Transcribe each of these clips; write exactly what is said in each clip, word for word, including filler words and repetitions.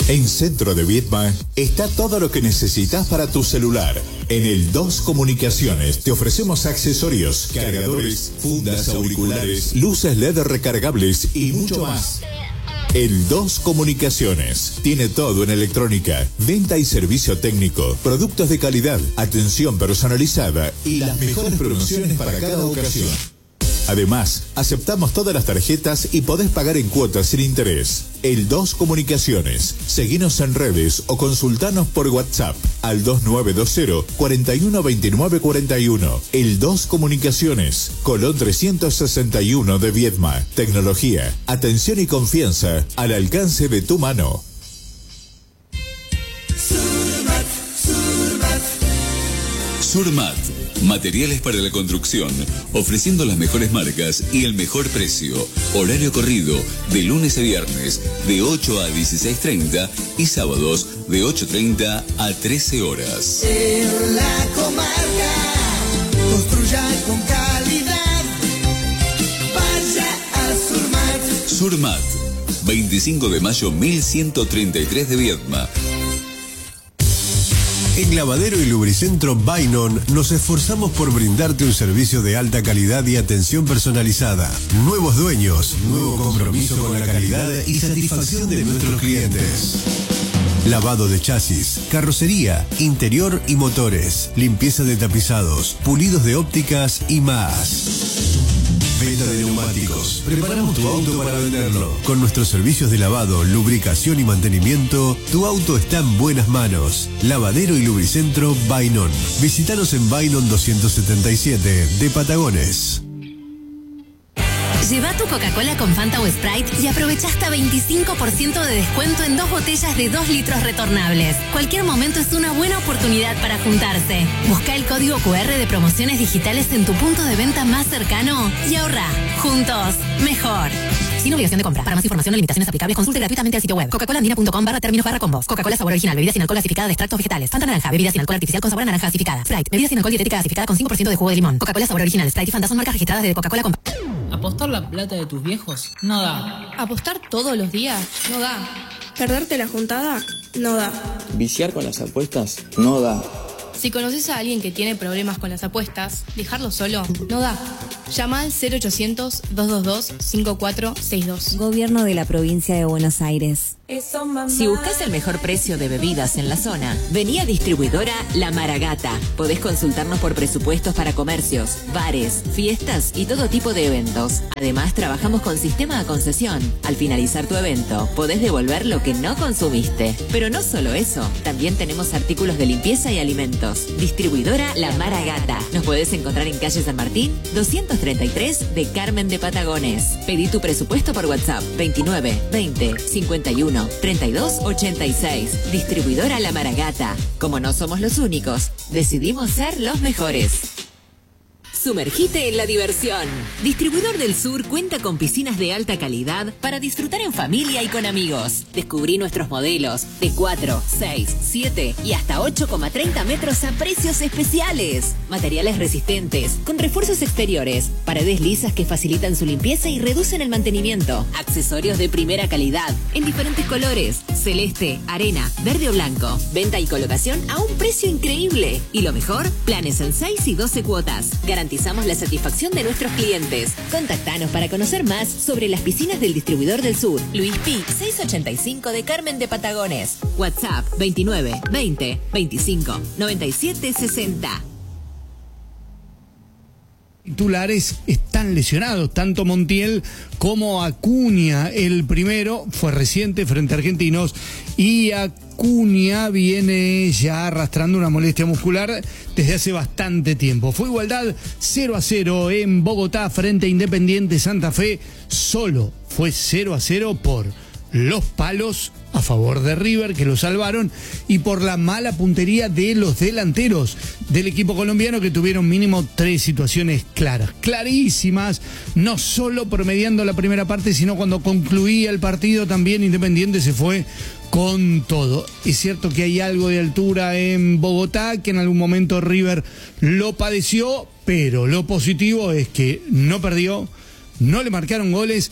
En Centro de Viedma está todo lo que necesitas para tu celular. En el dos Comunicaciones te ofrecemos accesorios, cargadores, fundas, auriculares, luces L E D recargables y mucho más. El dos Comunicaciones tiene todo en electrónica, venta y servicio técnico, productos de calidad, atención personalizada y las mejores promociones para cada ocasión. Además, aceptamos todas las tarjetas y podés pagar en cuotas sin interés. El dos Comunicaciones. Seguinos en redes o consultanos por WhatsApp al dos nueve dos cero, cuatro uno dos nueve cuatro uno. El dos Comunicaciones. Colón trescientos sesenta y uno de Viedma. Tecnología, atención y confianza al alcance de tu mano. Surmat, Surmat. Surmat. Materiales para la construcción, ofreciendo las mejores marcas y el mejor precio. Horario corrido, de lunes a viernes, de ocho a dieciséis treinta y sábados de ocho treinta a trece horas. En la comarca, construya con calidad. Vaya a Surmat. Surmat, veinticinco de mayo mil ciento treinta y tres de Viedma. En Lavadero y Lubricentro Bainon nos esforzamos por brindarte un servicio de alta calidad y atención personalizada. Nuevos dueños, nuevo compromiso con la calidad y satisfacción de nuestros clientes. Lavado de chasis, carrocería, interior y motores, limpieza de tapizados, pulidos de ópticas y más. Venta de neumáticos. Preparamos tu auto para venderlo. Con nuestros servicios de lavado, lubricación y mantenimiento, tu auto está en buenas manos. Lavadero y Lubricentro Bainon. Visítanos en Bainon doscientos setenta y siete de Patagones. Lleva tu Coca-Cola con Fanta o Sprite y aprovecha hasta veinticinco por ciento de descuento en dos botellas de dos litros retornables. Cualquier momento es una buena oportunidad para juntarse. Busca el código cu erre de promociones digitales en tu punto de venta más cercano y ahorra. Juntos, mejor. Sin obligación de compra. Para más información o limitaciones aplicables, consulte gratuitamente el sitio web coca cola andina punto com barra términos barra combos. Coca-Cola sabor original, bebida sin alcohol gasificada de extractos vegetales. Fanta naranja, bebida sin alcohol artificial con sabor a naranja gasificada. Sprite, bebida sin alcohol dietética gasificada con cinco por ciento de jugo de limón. Coca-Cola sabor original, Sprite y Fanta son marcas registradas de Coca-Cola con... ¿Apostar la plata de tus viejos? No da. ¿Apostar todos los días? No da. ¿Perderte la juntada? No da. ¿Viciar con las apuestas? No da. Si conoces a alguien que tiene problemas con las apuestas, dejarlo solo no da. Llama al cero ochocientos, dos dos dos, cinco cuatro seis dos. Gobierno de la Provincia de Buenos Aires. Si buscas el mejor precio de bebidas en la zona, vení a distribuidora La Maragata. Podés consultarnos por presupuestos para comercios, bares, fiestas y todo tipo de eventos. Además, trabajamos con sistema de concesión. Al finalizar tu evento, podés devolver lo que no consumiste. Pero no solo eso, también tenemos artículos de limpieza y alimentos. Distribuidora La Maragata. Nos podés encontrar en calle San Martín, doscientos treinta y tres de Carmen de Patagones. Pedí tu presupuesto por WhatsApp veintinueve, veinte, cincuenta y uno, treinta y dos, ochenta y seis. Distribuidora La Maragata. Como no somos los únicos, decidimos ser los mejores. Sumergite en la diversión. Distribuidor del Sur cuenta con piscinas de alta calidad para disfrutar en familia y con amigos. Descubrí nuestros modelos de cuatro, seis, siete y hasta ocho coma treinta metros a precios especiales. Materiales resistentes, con refuerzos exteriores, paredes lisas que facilitan su limpieza y reducen el mantenimiento. Accesorios de primera calidad, en diferentes colores, celeste, arena, verde o blanco. Venta y colocación a un precio increíble. Y lo mejor, planes en seis y doce cuotas. Garantizamos la satisfacción de nuestros clientes. Contactanos para conocer más sobre las piscinas del Distribuidor del Sur. Luis Pi, seiscientos ochenta y cinco de Carmen de Patagones. WhatsApp veintinueve, veinte, veinticinco, noventa y siete, sesenta. Titulares están lesionados, tanto Montiel como Acuña. El primero fue reciente frente a Argentinos y Acuña viene ya arrastrando una molestia muscular desde hace bastante tiempo. Fue igualdad cero a cero en Bogotá frente a Independiente Santa Fe. Solo fue cero a cero por los palos a favor de River, que lo salvaron, y por la mala puntería de los delanteros del equipo colombiano, que tuvieron mínimo tres situaciones claras, clarísimas, no solo promediando la primera parte, sino cuando concluía el partido también Independiente se fue con todo. Es cierto que hay algo de altura en Bogotá, que en algún momento River lo padeció, pero lo positivo es que no perdió, no le marcaron goles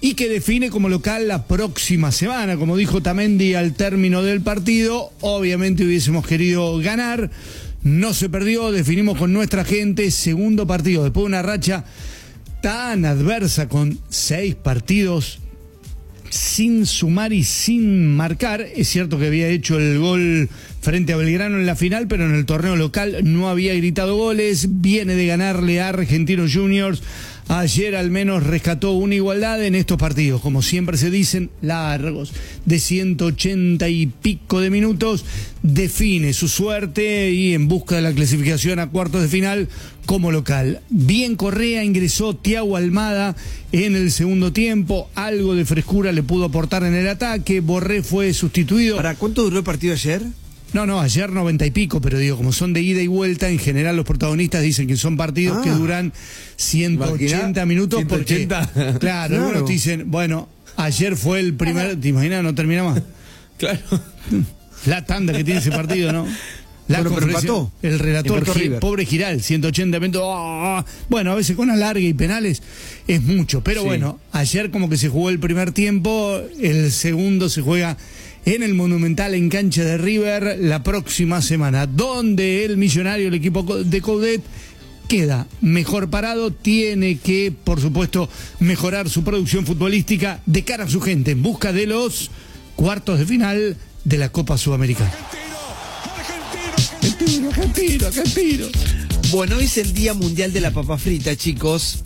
y que define como local la próxima semana. Como dijo Tamendi al término del partido, obviamente hubiésemos querido ganar, no se perdió, definimos con nuestra gente, segundo partido, después de una racha tan adversa con seis partidos sin sumar y sin marcar. Es cierto que había hecho el gol frente a Belgrano en la final, pero en el torneo local no había gritado goles. Viene de ganarle a Argentinos Juniors. Ayer al menos rescató una igualdad en estos partidos, como siempre se dicen, largos, de ciento ochenta y pico de minutos. Define su suerte y en busca de la clasificación a cuartos de final como local. Bien Correa, ingresó Thiago Almada en el segundo tiempo, algo de frescura le pudo aportar en el ataque. Borré fue sustituido. ¿Para cuánto duró el partido ayer? No, no, ayer noventa y pico, pero digo, como son de ida y vuelta, en general los protagonistas dicen que son partidos ah, que duran ciento ochenta minutos. ciento ochenta. Porque, claro, claro, algunos te dicen, bueno, ayer fue el primer, ¿te imaginas? No termina más. Claro. La tanda que tiene ese partido, ¿no? La bueno, pero empató. El relator, Gil, pobre Giral, ciento ochenta minutos. Oh, bueno, a veces con alargue y penales es mucho, pero sí. Bueno, ayer como que se jugó el primer tiempo, el segundo se juega en el Monumental en cancha de River la próxima semana, donde el Millonario, el equipo de Coudet, queda mejor parado, tiene que, por supuesto, mejorar su producción futbolística de cara a su gente en busca de los cuartos de final de la Copa Sudamericana. Argentino, argentino, argentino. Bueno, hoy es el Día Mundial de la Papa Frita, chicos.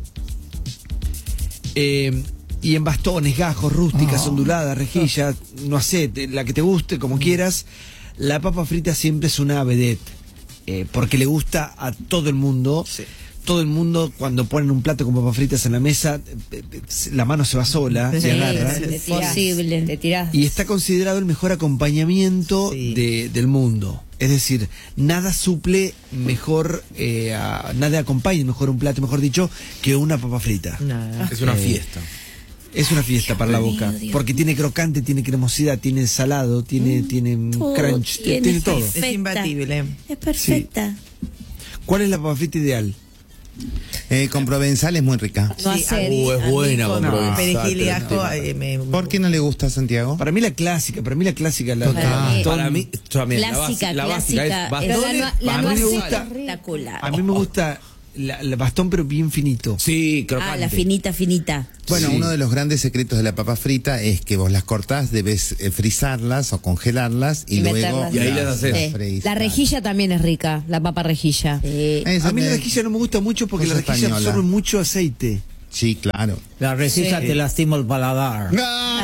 Eh... Y en bastones, gajos, rústicas, oh. onduladas, rejillas, no sé, la que te guste, como mm. quieras, la papa frita siempre es una vedette, eh, porque le gusta a todo el mundo. Sí. Todo el mundo, cuando ponen un plato con papas fritas en la mesa, eh, eh, la mano se va sola, sí, se agarra. Es posible, te tirás. Y está considerado el mejor acompañamiento sí. de, del mundo. Es decir, nada suple mejor, eh, a, nada acompaña mejor un plato, mejor dicho, que una papa frita. Nada. Es una fiesta. Es una fiesta para la boca, porque tiene crocante, tiene cremosidad, tiene salado, tiene, mm, tiene todo, crunch, tiene, tiene todo. Perfecta. Es imbatible. Es perfecta. Sí. ¿Cuál es la papa frita ideal? Eh, con provenzal es muy rica. Sí, sí, uh, es buena con no, perejil y ajo. Eh, me... ¿Por qué no le gusta a Santiago? Para mí la clásica, para mí la clásica. La, para, mí, para mí, también, clásica, la, base, la básica. Básica es bastones, la, a, la mí me gusta, espectacular. a mí me gusta la, la bastón, pero bien finito. Sí, crocante. Ah, la finita, finita. Bueno, sí. Uno de los grandes secretos de la papa frita es que vos las cortás, debes eh, frizarlas o congelarlas y, y luego y ahí las haces. Sí. La rejilla también es rica, la papa rejilla. Sí. A mí la rejilla no me gusta mucho porque la rejilla española. absorbe mucho aceite. Sí, claro. La rejilla sí. te lastima el paladar.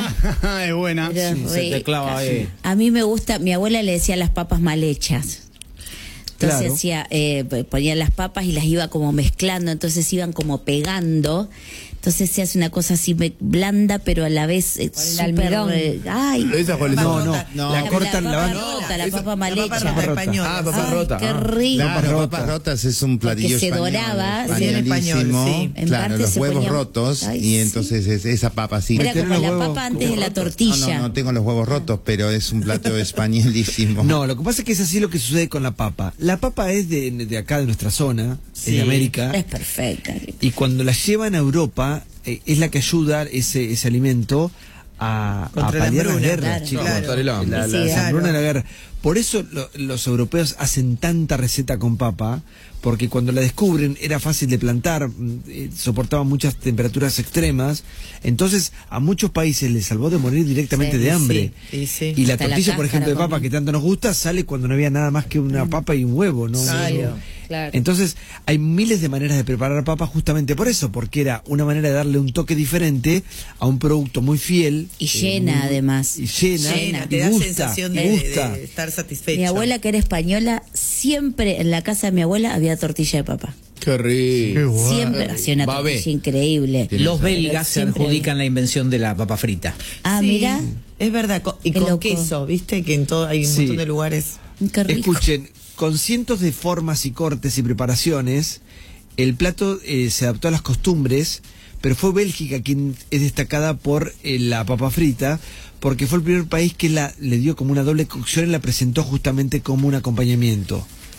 Ah, es buena. Sí, se te clava ahí. A mí me gusta, mi abuela le decía las papas mal hechas. Entonces claro. hacía, eh, ponía las papas y las iba como mezclando, entonces iban como pegando. Entonces se hace una cosa así blanda, pero a la vez eh, súper... Eh, ¡ay! ¿Esa cuál es? No, no, no. La, la cortan, la papa la rota, la papa mal hecha. La papa española. Ah, papa rota. ¡Qué rico! Claro, las papas rotas es un platillo Porque se español, doraba. españolísimo. Sí. Claro, los huevos ponía... rotos. Ay, y entonces sí. es esa papa así. Era como la papa antes de la tortilla. No, no, no tengo los huevos rotos, pero es un plato españolísimo. No, lo que pasa es que es así lo que sucede con la papa. La papa es de, de acá, de nuestra zona, sí. es de América. Es perfecta. Y cuando la llevan a Europa, eh, es la que ayuda ese, ese alimento a, a paliar las guerras, claro, chicos. Claro. La, la, sí, la claro. hambruna de la guerra. Por eso lo, los europeos hacen tanta receta con papa, porque cuando la descubren era fácil de plantar, eh, soportaba muchas temperaturas extremas, entonces a muchos países les salvó de morir directamente sí, de hambre. Sí, sí. Y la Hasta tortilla, la por ejemplo, de papa comen. que tanto nos gusta, sale cuando no había nada más que una papa y un huevo, ¿no? Claro, claro. Entonces hay miles de maneras de preparar papa justamente por eso, porque era una manera de darle un toque diferente a un producto muy fiel. Y eh, llena, muy, además. Y llena, llena y te da gusta, sensación y de, gusta. de estar satisfecho. Mi abuela, que era española, siempre en la casa de mi abuela había tortilla de papa. Qué rico. Qué Siempre hacía una Babé. tortilla increíble. Los belgas se Siempre. adjudican la invención de la papa frita. Ah, Sí, mira. es verdad. co- Y Qué con loco. queso, ¿viste? Que en todo hay un Sí. montón de lugares. Qué rico. Escuchen, con cientos de formas y cortes y preparaciones, el plato eh, se adaptó a las costumbres, pero fue Bélgica quien es destacada por eh, la papa frita, porque fue el primer país que la, le dio como una doble cocción y la presentó justamente como un acompañamiento.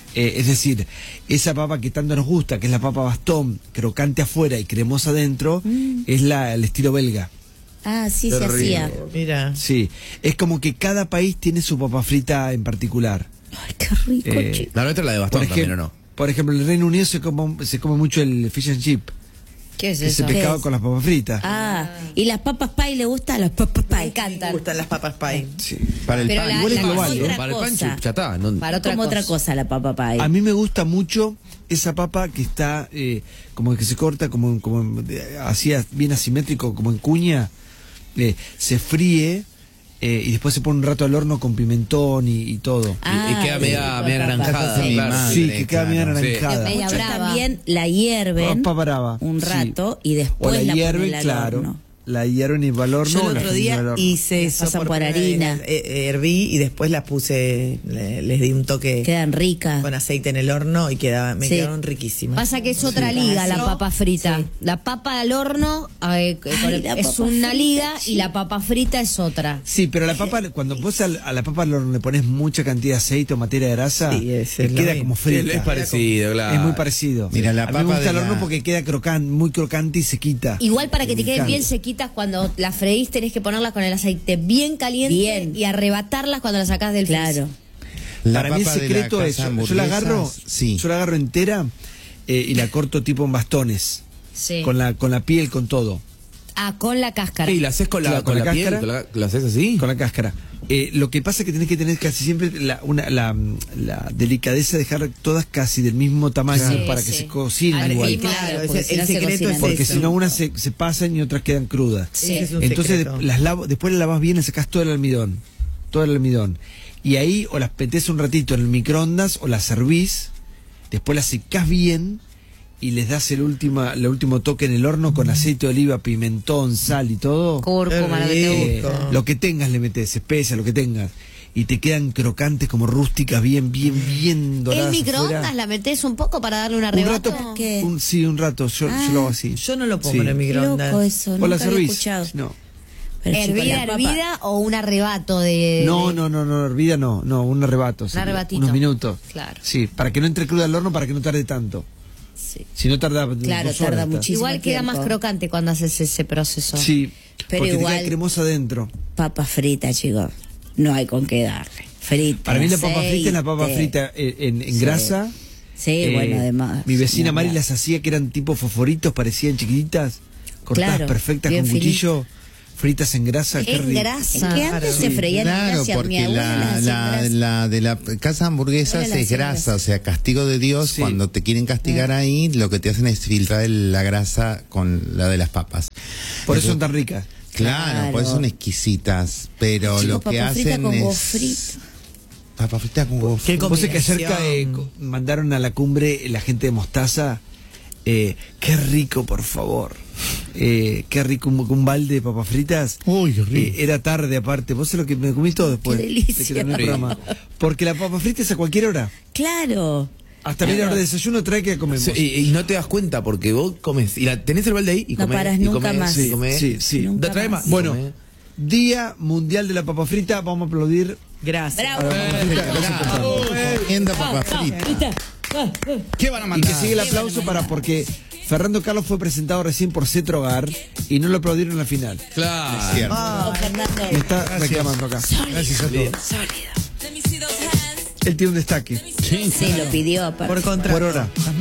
Eh, es decir, esa papa que tanto nos gusta, que es la papa bastón, crocante afuera y cremosa adentro, mm. es la, el estilo belga. Ah, sí, se hacía. Mira. Sí, es como que cada país tiene su papa frita en particular. Ay, qué rico, Eh, chico. La nuestra es la de bastón por también, ¿o ejemplo, no? Por ejemplo, en el Reino Unido se come, se come mucho el fish and chip. ¿Qué es Ese eso? pescado es? con las papas fritas. Ah, ¿y las papas pie le gustan? Las papas pie. Me encantan. Me gustan las papas pie. Sí. Para el Pero pan. la- Igual es la global, otra ¿eh? Para el pan, cosa. ya está. No, Para otra Como cosa. otra cosa la papa pie. A mí me gusta mucho esa papa que está eh, como que se corta como, como eh, así bien asimétrico, como en cuña, eh, se fríe eh, y después se pone un rato al horno con pimentón y, y todo. Ah, y queda media, sí, media papa. naranjada, Sí, claro. madre, Sí, que queda media claro. naranjada. Media Muchos brava. también la hierven Papa brava. un Sí. rato y O después la la, hierven, ponen al claro. horno. La hierven y va al horno. Yo o el la otro fríen día al horno. hice eso. pasan por primera harina. vez. Eh, eh, herví y después las puse, le- les di un toque Quedan ricas. con aceite en el horno y quedaba, me Sí. quedaron riquísimas. Pasa que es otra Sí. liga la Sí. papa frita. La papa al horno eh, con el- la es papa una frita, liga sí. y la papa frita es otra. Sí, pero la papa, cuando vos al- a la papa al horno le pones mucha cantidad de aceite o materia grasa, Sí, es- eh, es lo queda mismo. como frita. Es parecido, claro. Es muy parecido. Mira, la a mí papa me gusta de el horno la- porque queda crocante, muy crocante y se quita. Igual para que te Me queden encanta. bien sequitas cuando las freís tenés que ponerlas con el aceite bien caliente Bien. y arrebatarlas cuando las sacás del Claro. La Para mí el papa de la secreto es, casa yo, yo la agarro, hamburguesas, sí. yo la agarro entera eh, y la corto tipo en bastones, Sí. con la con la piel, con todo, Ah, con la cáscara. ¿Y la haces con la, Claro, con con la, la piel? cáscara. ¿Con la, ¿La haces así? con la cáscara. Eh, lo que pasa es que tenés que tener casi siempre la, una, la, la delicadeza de dejar todas casi del mismo tamaño Sí, para que sí. se cocinen Al igual. mismo- Claro, porque es si el, no el se secreto cocinan es Porque eso. si no unas se, se pasan y otras quedan crudas. Sí. Ese es un Entonces secreto. de- las lavo, después las lavas bien, le sacás todo el almidón, todo el almidón. Y ahí o las metés un ratito en el microondas o las servís, después las secás bien y les das el última, el último toque en el horno con aceite de oliva, pimentón, sal y todo. Cúrcuma, lo que te Eh, guste. lo que tengas le metes, especia, lo que tengas. Y te quedan crocantes como rústicas, bien, bien, bien ¿El doradas. microondas afuera. la metés un poco para darle un Un arrebato? rato, ¿Qué? un, sí, un rato, yo, yo lo hago así. Yo no lo pongo Sí. en el Qué microondas. loco eso, ¿O la nunca había servís? escuchado. No. Pero sí, con ¿Hervida, la papa- hervida o un arrebato de...? No, de- no, no, no, hervida no, no, un arrebato. sería, arrebatito. Unos minutos. Claro. Sí, para que no entre cruda al horno, para que no tarde tanto. Sí. Si no tarda Claro, dos tarda horas, muchísimo. Igual queda tiempo. más crocante cuando haces ese proceso. Sí, Pero porque te igual- queda cremosa adentro. Papa frita, chicos. No hay con qué darle. Frita. Para mí la papa frita es la papa aceite. frita en, en- en Sí. grasa. Sí, Eh, bueno, además. Mi vecina Ni Mari hablar. las hacía que eran tipo fosforitos, parecían chiquititas, cortadas Claro, perfectas bien con cuchillo, fritas en grasa. qué En rico. grasa. Que antes se freían en Claro, grasa. Mi porque abuela la, las hacía la, en grasa. la de la casa hamburguesas Ahora la es hacen grasa, grasa. o sea, castigo de Dios. Sí. Cuando te quieren castigar ahí, lo que te hacen es filtrar el- la grasa con la de las papas. Por eso Entonces, son tan ricas. Claro, Claro. por eso son exquisitas, pero Chicos, lo que papa frita hacen con huevo es frito. papa frita con huevo Qué frito. Vos sabés que cerca eh, combinación. co- mandaron a la cumbre la gente de Mostaza. Eh, qué rico, por favor. Eh, qué rico, un, un balde de papas fritas. Uy, qué rico. Eh, era tarde aparte. Vos sabés lo que me comí todo después. Qué delicia. de que terminó el programa. Porque la papa frita es a cualquier hora. Claro. Hasta media hora de desayuno trae que comemos. Sí, y, y no te das cuenta porque vos comes y la, tenés el balde ahí y No comés. paras y nunca comés, más. y Sí, comés. sí, sí. Nunca Da- trae más. más. Bueno, Comés. Día Mundial de la Papa Frita. Vamos a aplaudir. Gracias. a la papa frita. Gracias por tanto. Comiendo papa frita. ¿Qué van a Y mandar? que sigue el aplauso para porque Fernando Carlos fue presentado recién por Cetro Hogar y no lo aplaudieron en la final. Claro. Cierto. Oh, Fernando. Me está reclamando acá. Gracias a todos. Él tiene un destaque. Sí, lo pidió aparte. Por contrato. Por hora.